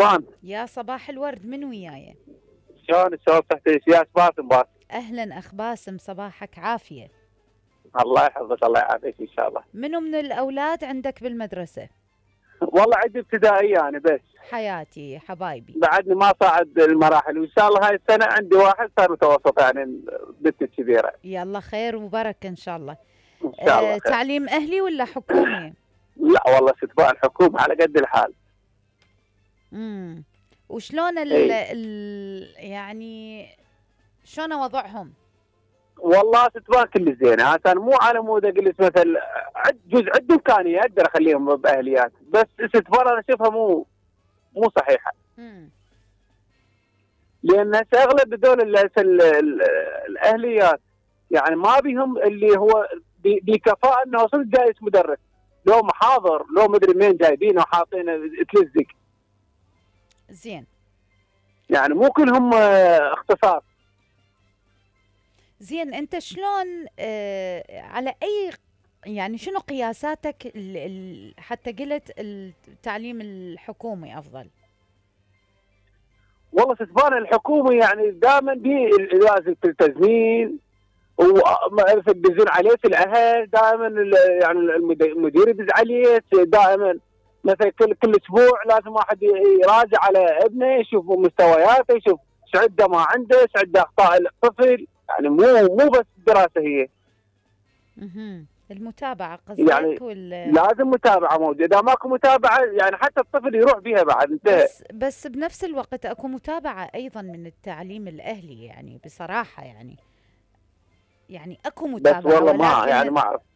ستفان. يا صباح الورد، من وياي؟ شلون الشباب تحت سياس باسم باس؟ أهلا أخ باسم، صباحك عافية. الله يحفظك الله يعافيك ان شاء الله. منو من الأولاد عندك بالمدرسة؟ والله عندي ابتدائيه انا بس. حياتي حبايبي. بعدني ما صعد المراحل، وان شاء الله هاي السنه عندي واحد صار متوسط يعني بنت كبيره. يلا خير وبركة إن شاء الله. ان شاء الله خير. تعليم أهلي ولا حكومي؟ لا والله ستفان الحكومه على قد الحال. وشلون اي يعني شلون وضعهم؟ والله ستفان كل زين، هذا مو على مود اقول لك مثل جزء عندي امكانيه اقدر اخليهم باهليات، بس ستفان انا اشوفها مو صحيحه. لان هسه اغلب هذول الاهليات يعني ما بيهم اللي هو بكفاءه انه صدق جايز مدرس، لو محاضر لو مدري مين جايبينه وحاطينه تلزق. زين. يعني مو كلهم اختصاص. زين، انت شلون على اي يعني شنو قياساتك حتى قلت التعليم الحكومي افضل؟ والله ستفان الحكومي يعني دائما لازم التزمين ومعرفه تدزون عليه في الاهل دائما، يعني المدير يدز عليه دائما، مثلا كل اسبوع لازم واحد يراجع على ابنه يشوف مستوياته، يشوف ايش عنده ما عنده، ايش عنده اخطاء الطفل، يعني مو بس الدراسه هي. المتابعه قصدك يعني لازم متابعه موجوده، اذا ماكو متابعه يعني حتى الطفل يروح بيها بعد انتهى. بس بنفس الوقت اكو متابعه ايضا من التعليم الاهلي، يعني بصراحه يعني اكو متابعه، بس والله ما يعني ما اعرف،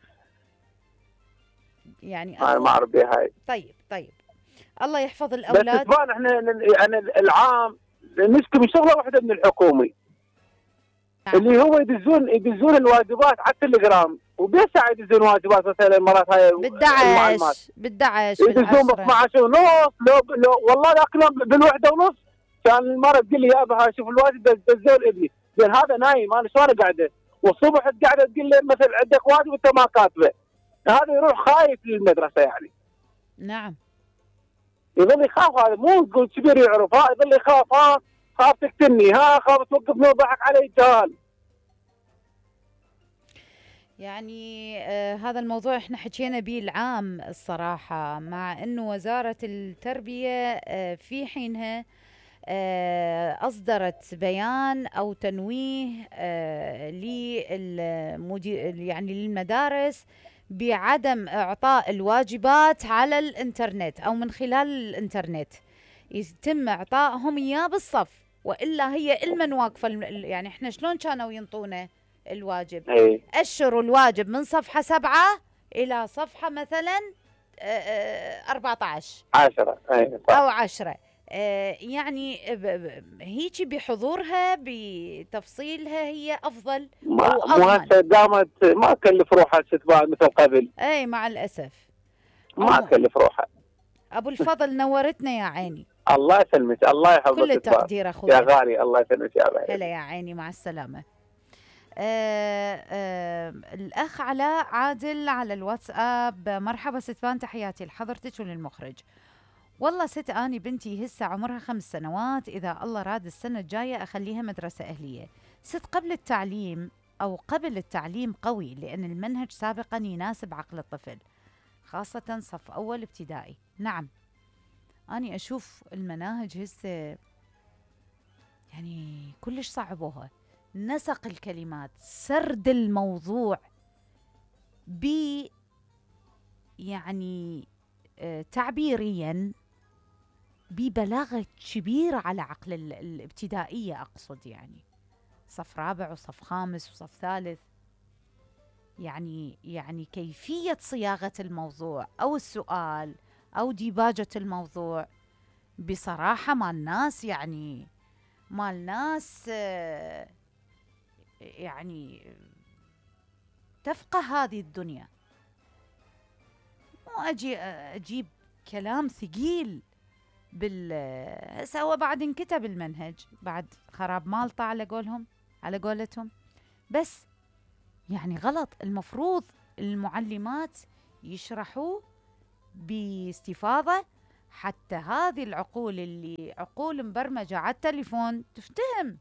يعني انا ما اعرف بها هاي. طيب الله يحفظ الاولاد. بس طبعا احنا يعني العام نشكي من شغله واحده من الحكومي. نعم. اللي هو يدزون الواجبات على التليجرام، وبيسع يدزون واجبات مثلا مرات هاي بالدعش يدزون ب 12 ونص، لو والله ذاك اليوم بالوحده ونص كان المره تقول لي يا ابا شوف الواجب دزون ابني، قال هذا نايم انا شلون قاعده، والصبح قاعده تقول لي مثلا عندك واجب وانت ما كاتبه، هذا يروح خايف للمدرسه يعني. نعم. يظل يخاف، هذا مو تقول كبير يعرف، يظل يخاف، خاف تقتلني، خاف توقفني وضحك علي الجهال. يعني هذا الموضوع احنا حكينا به العام الصراحة، مع انه وزارة التربية في حينها أصدرت بيان أو تنويه يعني للمدارس بعدم إعطاء الواجبات على الإنترنت أو من خلال الإنترنت، يتم إعطائهم إياه بالصف، وإلا هي المن واقفة يعني إحنا شلون كانوا ينطونا الواجب؟ أشروا الواجب من صفحة 7 إلى صفحة مثلا 14 أو 10، يعني هيك بحضورها بتفصيلها هي افضل واضمن. مو دامت ما تكلف روحها ستبان مثل قبل. اي مع الاسف ما تكلف روحها. ابو الفضل نورتنا يا عيني. الله يسلمك، الله يحفظك. كل التقدير اخوي يا غالي، الله يسلمك يا غالي. هلا يا عيني، مع السلامه. الاخ علاء عادل على الواتساب: مرحبا ستبان، تحياتي لحضرتك وللمخرج. والله ست أني بنتي هسه عمرها 5 سنوات، إذا الله راد السنة الجاية أخليها مدرسة أهلية. ست قبل التعليم قوي، لأن المنهج سابقا يناسب عقل الطفل، خاصة صف أول ابتدائي. نعم، أني أشوف المناهج هسه يعني كلش صعبوها، نسق الكلمات، سرد الموضوع يعني تعبيريا ببلاغة كبيرة على عقل الابتدائية، أقصد يعني صف رابع وصف خامس وصف ثالث، يعني كيفية صياغة الموضوع أو السؤال أو ديباجة الموضوع بصراحة مال ناس يعني تفقه هذه الدنيا. مو أجيب كلام ثقيل هسه بعد انكتب المنهج بعد خراب مالطة على قولتهم، بس يعني غلط. المفروض المعلمات يشرحوا باستفاضة حتى هذه العقول اللي عقول مبرمجة على التليفون تفتهم.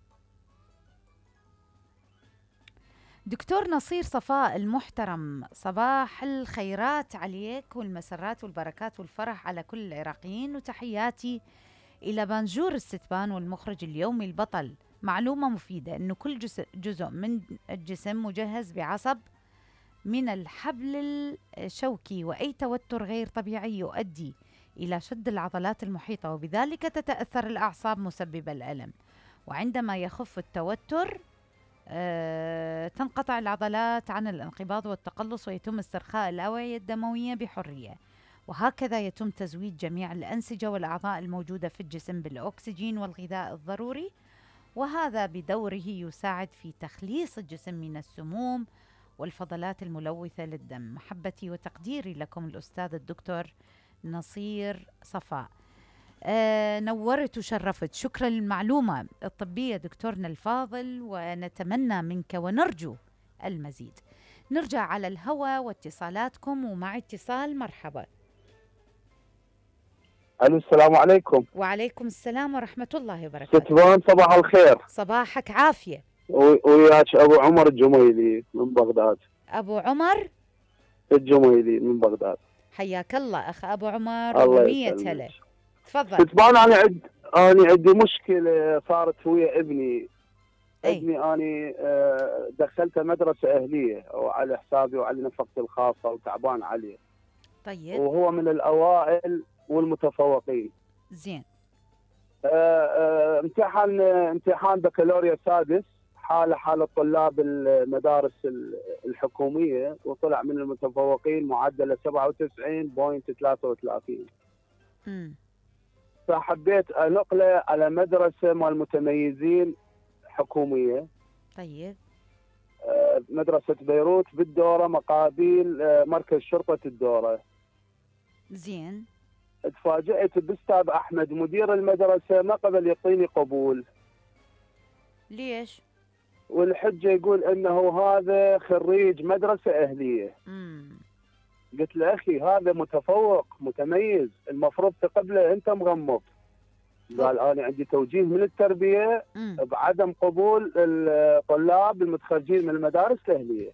دكتور نصير صفاء المحترم، صباح الخيرات عليك والمسرات والبركات والفرح على كل العراقيين، وتحياتي إلى بانجور الستبان والمخرج اليومي البطل. معلومة مفيدة أنه كل جزء من الجسم مجهز بعصب من الحبل الشوكي، وأي توتر غير طبيعي يؤدي إلى شد العضلات المحيطة، وبذلك تتأثر الأعصاب مسببة الألم. وعندما يخف التوتر تنقطع العضلات عن الانقباض والتقلص، ويتم استرخاء الأوعية الدموية بحرية. وهكذا يتم تزويد جميع الأنسجة والأعضاء الموجودة في الجسم بالأكسجين والغذاء الضروري، وهذا بدوره يساعد في تخليص الجسم من السموم والفضلات الملوثة للدم. محبتي وتقديري لكم الأستاذ الدكتور نصير صفاء. نورت وشرفت. شكرا للمعلومة الطبية دكتورنا الفاضل، ونتمنى منك ونرجو المزيد. نرجع على الهواء واتصالاتكم، ومع اتصال. مرحبا. الو، السلام عليكم. وعليكم السلام ورحمة الله وبركاته. ستبان صباح الخير. صباحك عافية. وياك ابو عمر الجميلي من بغداد. أبو عمر الجميلي من بغداد. حياك الله أخ أبو عمر، الله ومية يسلمك. هلا. تفضل. ستبان انا عندي مشكله صارت ويا ابني. أي. ابني انا دخلته مدرسه اهليه وعلى حسابي وعلى نفقتي الخاصه وتعبان عليه، طيب وهو من الاوائل والمتفوقين. زين. امتحان بكالوريا سادس حال طلاب المدارس الحكوميه، وطلع من المتفوقين معدله 97.33. فحبيت انقله على مدرسه مال متميزين حكوميه. طيب. مدرسه بيروت بالدوره مقابل مركز شرطه الدوره. زين. تفاجأت باستاذ احمد مدير المدرسه ما قبل يعطيني قبول. ليش؟ والحجه يقول انه هذا خريج مدرسه اهليه. قلت له اخي هذا متفوق متميز، المفروض تقبله، انت مغمض. قال انا عندي توجيه من التربيه بعدم قبول الطلاب المتخرجين من المدارس الاهليه.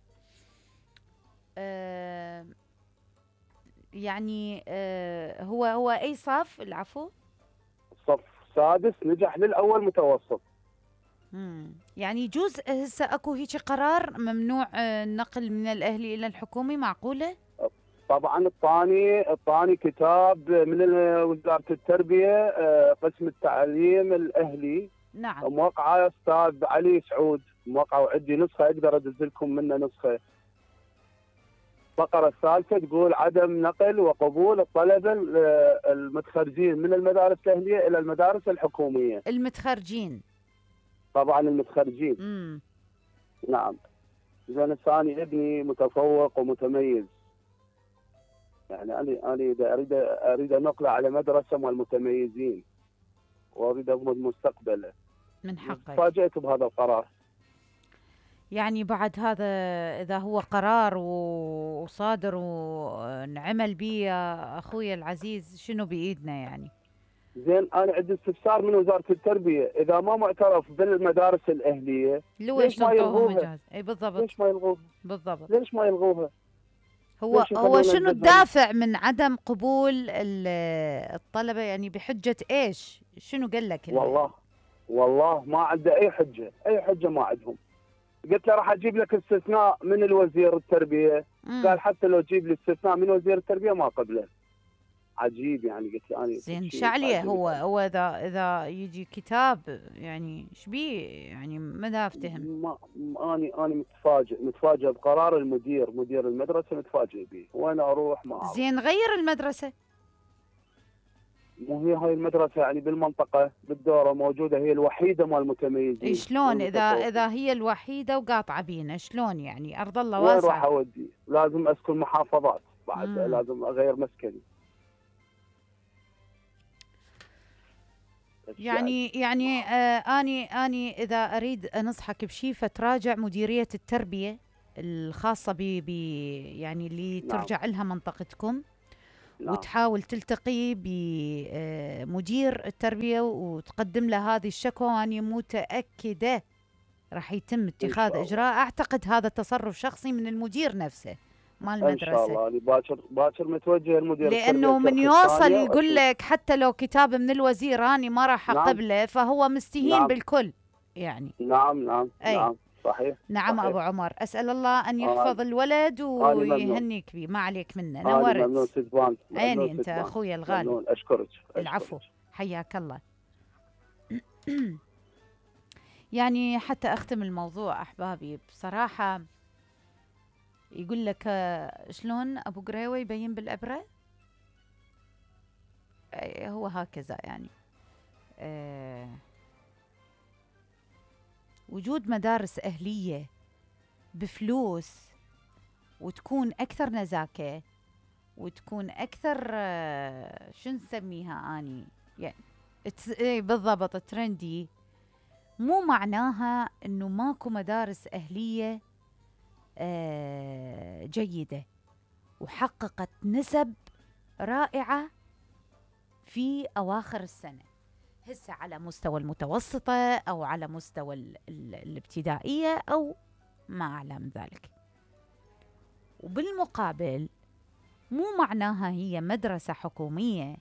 يعني هو اي صف؟ العفو. صف سادس، نجح للاول متوسط. يعني يجوز هسه اكو هيك قرار ممنوع النقل من الاهلي الى الحكومي؟ معقوله؟ طبعا الطاني كتاب من وزاره التربيه قسم التعليم الاهلي. نعم. موقعه استاذ علي سعود، موقعه، وعندي نسخه اقدر ادز لكم منه نسخه. الفقره الثالثه تقول عدم نقل وقبول الطلبه المتخرجين من المدارس الاهليه الى المدارس الحكوميه. المتخرجين. طبعا المتخرجين. نعم. زين الثاني ابني متفوق ومتميز، يعني انا اذا اريد انقله على مدرسه مال المتميزين واريد اضمن مستقبله، من حقك. تفاجأت بهذا القرار. يعني بعد هذا اذا هو قرار وصادر ونعمل به يا اخوي العزيز، شنو بايدنا يعني؟ زين انا عندي استفسار من وزاره التربيه، اذا ما معترف بالمدارس الاهليه ليش ما يلغوها؟ اي بالضبط. ليش ما يلغوها؟ بالضبط. ليش ما يلغوها؟ هو شنو الدافع من عدم قبول الطلبه؟ يعني بحجه ايش؟ شنو قال لك؟ والله ما عنده اي حجه ما عندهم. قلت له راح اجيب لك استثناء من الوزير التربيه. قال حتى لو تجيب لي استثناء من وزير التربيه ما قبله. عجيب يعني. قلت له انا زين شعليه هو اذا يجي كتاب يعني ايش بيه يعني؟ ما افتهم. انا متفاجئ بقرار مدير المدرسه، متفاجئ به. وانا اروح ما أعرف. زين غير المدرسه. مو هي هاي المدرسه يعني بالمنطقه بالدوره موجوده، هي الوحيده مال المتميزين. شلون اذا هي الوحيده وقاطعه بينا؟ شلون يعني؟ ارض الله وين واسعه. راح اودي؟ لازم اسكن محافظات بعد. لازم اغير مسكني. يعني اني اذا اريد انصحك بشيء فتراجع مديريه التربيه الخاصه يعني اللي ترجع لها منطقتكم، وتحاول تلتقي بمدير التربية وتقدم له هذه الشكوى، وأنا متأكدة راح يتم اتخاذ إجراء. أعتقد هذا تصرف شخصي من المدير نفسه مال ان شاء المدرسة، الله. انا باكر متوجه المدير لأنه من يوصل يقول لك حتى لو كتاب من الوزير أنا ما راح أقبله، فهو مستهين بالكل يعني. نعم نعم صحيح. نعم صحيح. أبو عمر، أسأل الله أن يحفظ الولد ويهنيك به. ما عليك منه، نورت. ممنون ستبان. عيني أنت أخوي الغالي. ممنون. أشكرك. العفو، حياك الله. يعني حتى أختم الموضوع أحبابي، بصراحة يقول لك شلون أبو قريوة يبين بالأبرة، هو هكذا يعني. وجود مدارس أهلية بفلوس وتكون أكثر نزاكة وتكون أكثر شو نسميها أني يعني بالضبط ترندي، مو معناها أنه ماكو مدارس أهلية جيدة وحققت نسب رائعة في أواخر السنة، هسه على مستوى المتوسطة أو على مستوى الابتدائية أو ما أعلى من ذلك. وبالمقابل مو معناها هي مدرسة حكومية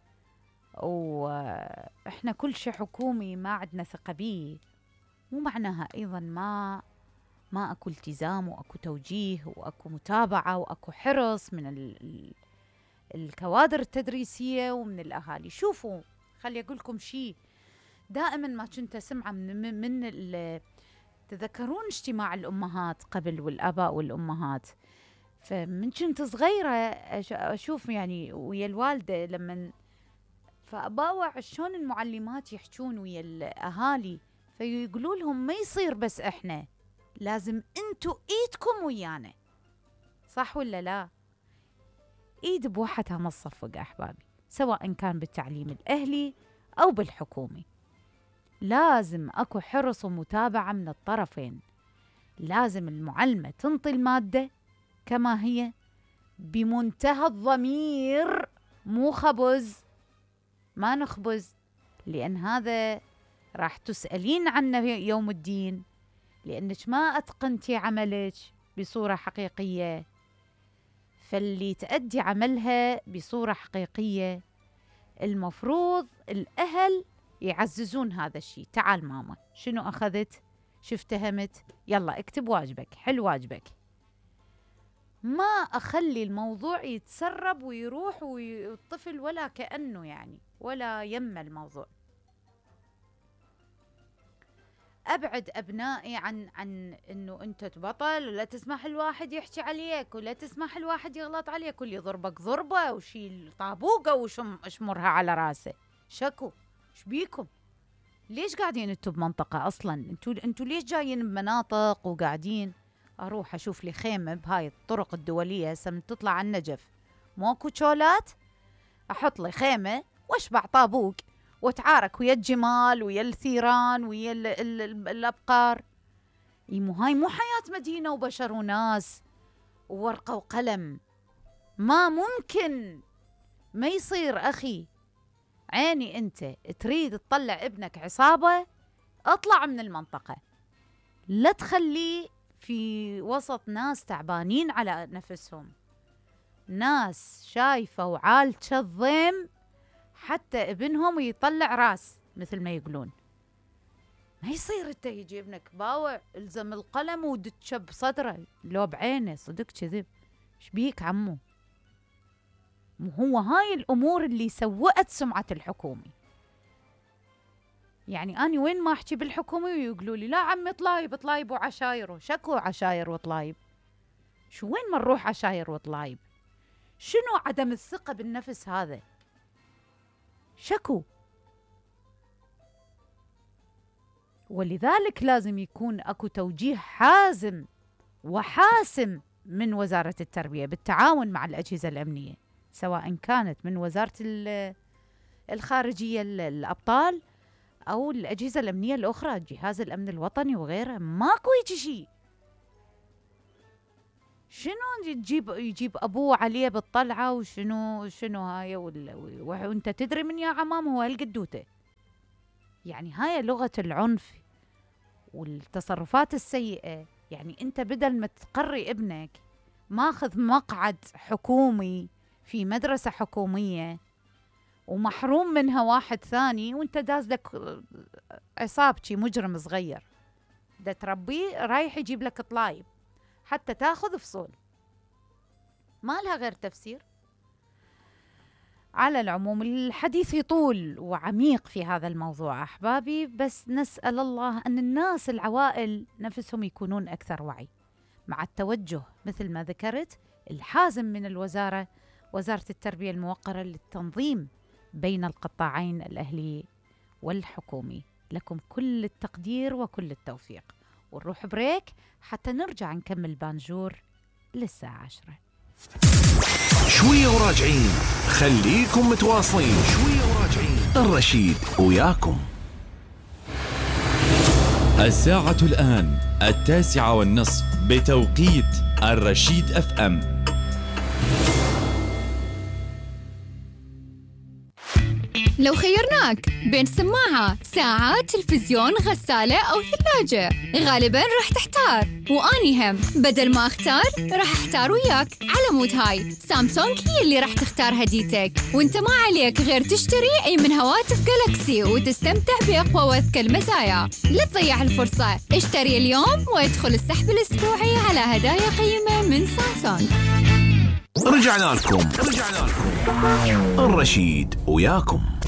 وإحنا كل شيء حكومي ما عندنا ثقة بيه، مو معناها أيضا ما أكو التزام وأكو توجيه وأكو متابعة وأكو حرص من الكوادر التدريسية ومن الأهالي. شوفوا، خلي أقول لكم شيء دائما ما كنت أسمعه من تذكرون اجتماع الأمهات قبل والآباء والأمهات، فمن كنت صغيرة أشوف يعني ويا الوالدة لما فأباوع شلون المعلمات يحجون ويا الأهالي، فيقولوا لهم ما يصير بس إحنا، لازم أنتوا إيدكم ويانا. صح ولا لا؟ إيد بوحدها ما تصفق أحبابي، سواء كان بالتعليم الأهلي أو بالحكومي. لازم أكو حرص ومتابعة من الطرفين. لازم المعلمة تنطي المادة كما هي بمنتهى الضمير، مو خبز، ما نخبز، لأن هذا راح تسألين عنه يوم الدين، لأنك ما أتقنتي عملك بصورة حقيقية. فاللي تأدي عملها بصورة حقيقية المفروض الأهل يعززون هذا الشيء. تعال ماما، شنو أخذت؟ شو افتهمت؟ يلا اكتب واجبك، حل واجبك. ما أخلي الموضوع يتسرب ويروح والطفل ولا كأنه يعني ولا يم الموضوع. أبعد أبنائي عن إنه أنت تبطل ولا تسمح الواحد يحكي عليك ولا تسمح الواحد يغلط عليك واللي يضربك ضربة وشيل طابوقة وشمرها على راسه. شكو إيش بيكم؟ ليش قاعدين أنتوا بمنطقة أصلا؟ أنتوا ليش جايين بمناطق وقاعدين؟ أروح أشوف لي خيمة بهاي الطرق الدولية هسه من تطلع على النجف، ماكو شولات، أحط لي خيمة وأشبع طابوق وتعارك ويا الجمال ويا الثيران ويا الأبقار. هاي مو حياة مدينة وبشر وناس وورقة وقلم. ما ممكن، ما يصير أخي. عيني أنت تريد تطلع ابنك عصابة، اطلع من المنطقة، لا تخليه في وسط ناس تعبانين على نفسهم، ناس شايفة وعالشة الضيم حتى ابنهم يطلع راس مثل ما يقولون. ما يصير انت يجي ابنك باوع الزم القلم ودتشه بصدره لو بعينه صدق كذب. ايش بيك عمو؟ هو هاي الامور اللي سوأت سمعة الحكومي. يعني أنا وين ما أحكي بالحكومي ويقولوا لي لا عمي طلايب وعشاير. شكو عشاير وطلايب؟ شو وين ما نروح عشاير وطلايب؟ شنو عدم الثقة بالنفس هذا؟ شكو. ولذلك لازم يكون أكو توجيه حازم وحاسم من وزارة التربية بالتعاون مع الأجهزة الأمنية، سواء كانت من وزارة الخارجية الأبطال أو الأجهزة الأمنية الأخرى، جهاز الأمن الوطني وغيره. ماكو هيك شيء. شنو يجيب ابوه عليه بالطلعه، وشنو هاي وانت تدري من يا عمام هو هالقدوته. يعني هاي لغه العنف والتصرفات السيئه. يعني انت بدل ما تقري ابنك ماخذ مقعد حكومي في مدرسه حكوميه ومحروم منها واحد ثاني، وانت داز لك عصابتي مجرم صغير دا تربيه رايح يجيب لك طلايب حتى تاخذ فصول، ما لها غير تفسير. على العموم الحديث يطول وعميق في هذا الموضوع أحبابي، بس نسأل الله أن الناس العوائل نفسهم يكونون أكثر وعي مع التوجه مثل ما ذكرت الحازم من الوزارة، وزارة التربية الموقرة، للتنظيم بين القطاعين الأهلي والحكومي. لكم كل التقدير وكل التوفيق، ونروح بريك حتى نرجع نكمل بانجور للساعة 10. شوية وراجعين، خليكم متواصلين. شوية وراجعين، الرشيد وياكم. الساعة الآن 9:30 بتوقيت الرشيد FM. لو خيرناك بين سماعة، ساعة، تلفزيون، غسالة أو ثلاجة، غالباً راح تحتار، وأني هم بدل ما أختار راح أحتار وياك. على مود هاي سامسونج هي اللي راح تختار هديتك، وانت ما عليك غير تشتري أي من هواتف جالاكسي وتستمتع بأقوى وأذكى المزايا. لا تضيع الفرصة، اشتري اليوم وادخل السحب الأسبوعي على هدايا قيمة من سامسونج. رجعنا لكم الرشيد وياكم.